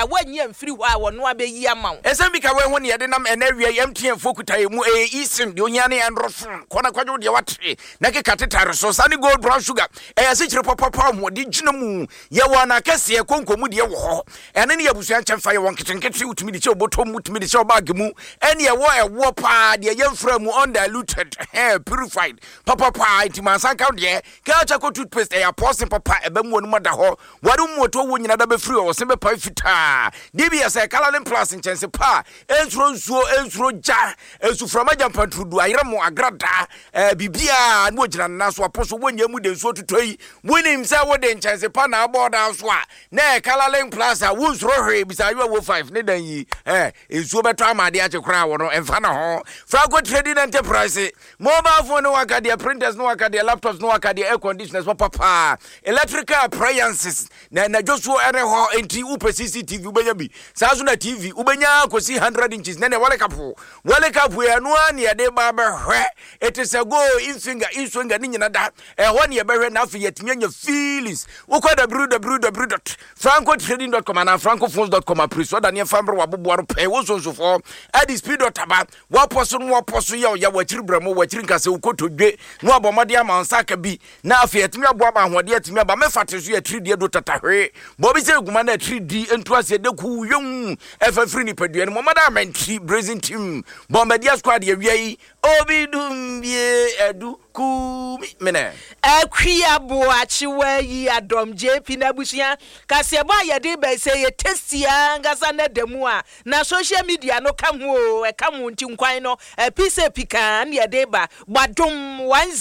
wanye mfiri hɔ a wɔno abeyi ama wo ese bi ka we ho ne yede nam enawia MTN fokuta mu esim de onya ne androfon kona kwadwo de watre na keka tetare so sane gold brown sugar sikire papa mo de gyina mu ye wona kase konkomu de wo ho ene ne yabusua nkyemfa ye won ketenkete utumi de che obotom utumi de che obag mu ene ye wo pa de ye mfra mu undiluted purified papa intimansan ka de ka cha ko toothpaste ya posin papa eba mu onu da ho wadu mu to wo nyina da be free o se be pa fita DBS Calalin Plus nkyemse pa ensuro ja esuframa jampantrudu ayere mo agrada bibia na ogina naso aposo wonya mu de nsuo tutoi wonim se wo de nkyemse pa na aboda so a na Calalin Plus a wonsuro hwe bisa yo wo 5 ne dan yi ensuo beto amade akekora wo no emfa na ho Franco Trading Enterprise mobile phone no wakadia printers no wakadia laptops no wakadia air conditioners papa electrical appliances na josuo ere ho enti upe CCTV ubenya bi saso na TV ubenya kosi 100 inches na wale kapo ya no ani ade ba behwe it is a go in finger ni nyina da ho ne behwe na afi yetimi anya feelings ukoda francotrading.com and francophones.com apriso da ne fambre wabobo pe wo so for adi speed.aba waposo ya wachiri bramo wachiri nkase ukotodwe no abomade amansa ka bi na afi yetimi abo ba hode yetimi aba mefateso ya 3D do tatahwe bobi se guma na 3D entu ase de ku yum efa free ni padua ni momada mentri brazing team bombardier squad ye wiai obi dumbie edu kumi mene akwia boachi wayi adom JP na busia kase bo ayede be se ye testia ngasa na demu a na social media no kam ho e kam nti nkwan no pise pika na yede ba gbadom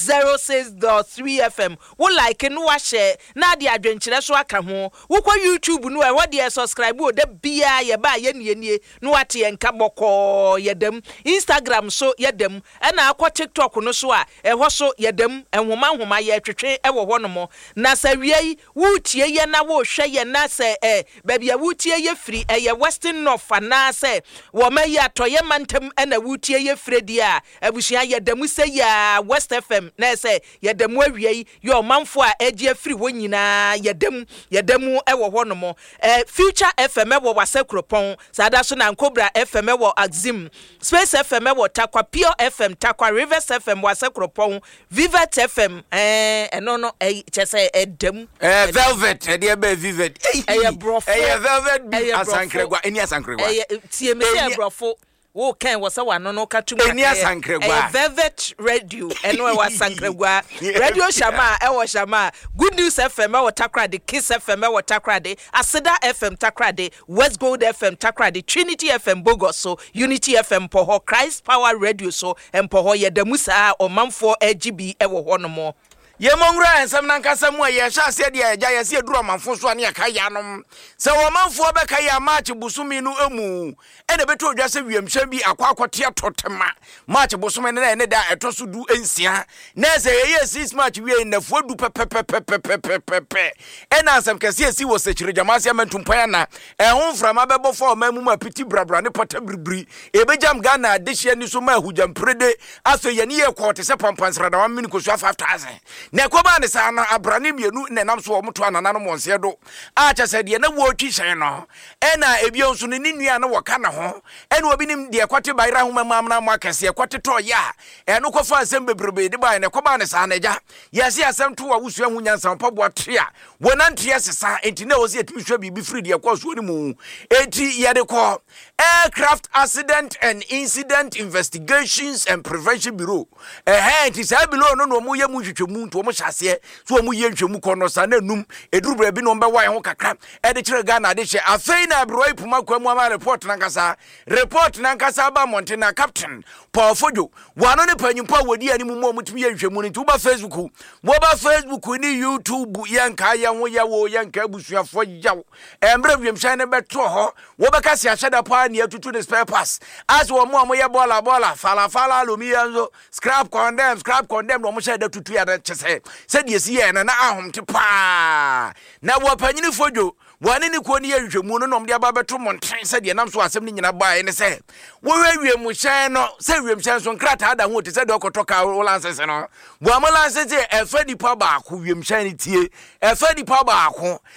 106.3 FM wo like no wa share na de adwenkyere so aka ho wo kwa YouTube no e wo de subscribe o de bia ye ba ye nie no wate ye nka boko yedem Instagram so yedem na akwa TikTok no so a e ho so yedem enhoma ye twetwe e wo no mo na sawie wutie ye na wo hwe ye na se babia wutie ye firi ye Western North na se wo mayi atoye mantem na wutie ye fredi a abusua yedem se ya West FM na se yedem awie yo manfo a egie firi ho nyina yedem e wo no mo Future FM e wo Wasekropon sada so na Nkobra FM e wo Axim Space FM e wo Takwa Pure FM Takwa Rivers FM Wasekropon Vivet FM no chese edem velvet de be vivet velvet asankregwa eni asankregwa tie me se brofo wo kan wo se wa no katum eni asankregwa velvet radio eno e wasankregwa radio shama e wo shama Good News FM e wo Takrade Kiss FM e wo Takrade Aseda FM Takrade West Gold FM Takrade Trinity FM Bogoso Unity FM Poho Christ Power Radio so empoho yedamusa omanfo AGB e wo honomo ye mongra ensam nankasa mu ye hya se de ya ye se duro manfo so ane aka ya nom se wo manfo be ka ya match busumi no emu ene beto odwa se wiemhya bi akwakote atotema match busumi ne da etoso du ensia na se ye 6 match wie na fodu pepepepepepepe ena asam kase esi wo sekire jamase amantumpa na ehun frama bebo fo mamu ma piti brabra ne pota bribri ebejam Ghana adehia ni so ma hujam prede aso ye ne ye kwote se pampansra da 1 minute ko so 5000 ne koba ne sa na abrane mienu ne nam so omoto anana no monse do a cha se de na wo twihyen no ena ebio nso ne nua na wo ka na ho ena obi nim de kwate bayra ho mamamna mo akase kwate to ya eno kofa asem bebrebe de ba ne koba ne sa na ja yesi asem to wa wusu ahu nyansa mpaboa trea wonantie sesa enti na ozi etimi hwa bibi free de kwa so ni mu enti ye de ko Aircraft Accident and Incident Investigations and Prevention Bureau enti sa below no mo ye mu hwehwemu to mo hyase so mo ye nhwemu kono sa na num eduru bra bi no mbe wan ho kakra e de kire Ghana de hye afei na broi puma kwamu ama report na nkasa ba Montana captain Paul Fojo wano ne panyimpa wodi ani mu mo mutumi ye nhwemu ni tuba Facebook ni YouTube yanka ya ho ya wo yanka busuafo yawo embre wiemhyan ne beto ho wo beka se ahada pa ne atutu ne spare pass as wo mo ye bola fala lomi yanzo scrap condemn no mo hye da tutu ya da chese se de si ye na ahom te pa na wo panyini Fojo wane ni ko ni yehwemu no nom de aba beto monten se de nam so asem ni nyina bae ne se wo wiemu hyan no se wiemhyan so nkrata ada ho te se de okotoka wo lansese no bo amalansese efadi pa ba ko wiemhyan ni tie efadi pa ba ko